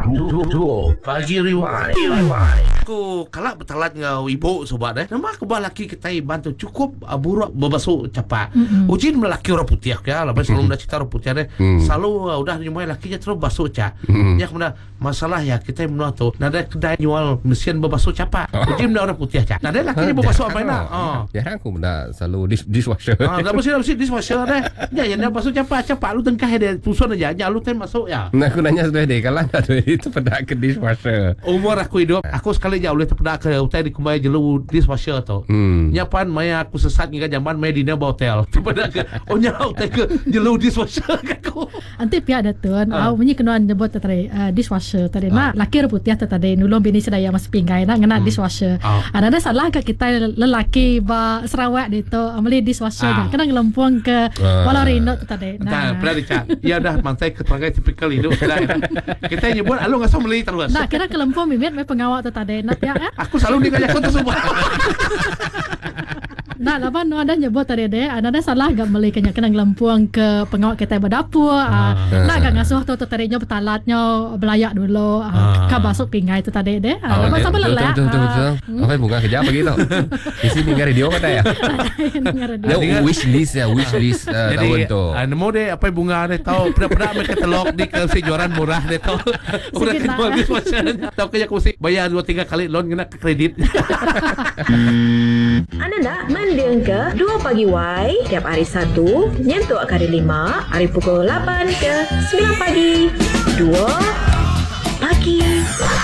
Pagi rewind. Aku kalak bertalat ngau ibu sobat nama aku laki kita bantu cukup buruk berbasuh cepat. Ujin melaki orang putih ya, lepas selalu dah cerita orang putih selalu udah nyumai lakinya terus basuh cak. Ya kemudian masalah ya kita menua tu nada kedai jual mesin berbasuh cepat. Ujin dah orang putih cak. Nada lakinya berbasuh apa nak? Jarang aku dah selalu dishwasher. Dah mesti dishwasher deh. Ya yang basuh cepat lu tengkah dia tusun aja lu tem masuk ya. Nah aku nanya sudah deh kalau ada itu pada ke dishwasher. Umur aku hidup aku sekali jauh boleh terpedak ke hotel di kumai jelu dishwasher tu. Nyapan maya aku sesat ngika jamban maya dina ba hotel. Terpedak ke nya hotel ke jelu dishwasher aku. Anti pihak datun bunyi kenuan nyebut tadi dishwasher tadi mak laki putih tadi nulung bini sedaya mas pinggai nak ngena dishwasher. Ada salah ke kita lelaki ba Sarawak itu amali dishwasher kena ngelempung ke Walau Rino tadi. Nah, pernah dicak. Ya dah mantai keterangan tipikal hidup kita nyebut alu ngasih beli terus. Nah, kira kelempung mimit mai pengawal tu tadi nak ya. Aku selalu dikaya aku tu semua. Nah, lapan ada nyebut tadi deh, ada salah gak beli kena ngelempuang ke pengawal kita berdapur. Nah, gak ngasuh tu tadinya betalatnya belayak dulu. Ka masuk pingai tu tadi deh. Lepas sampai lelah. Betul. Apa bunga kerja begitu? Di sini dengar radio kata ya. Ya wish list tahun tu. Nemu deh apa bunga deh tahu pernah mereka telok di kejuaran murah deh tahu. Udah kejual dishwasher. Tahu kayak aku sih bayar 2-3 kali loan kena ke kredit. Anda nak mendeng ke 2 Pagi Y tiap hari Sabtu nyentuh hari 5 hari pukul 8 ke 9 pagi 2 Pagi